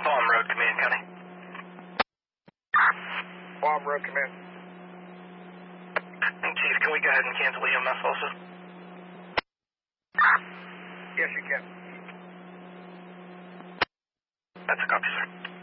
Palm Road, Command County. Palm Road, Command. Chief, can we go ahead and cancel EMS also? Yes, you can. That's a copy, sir.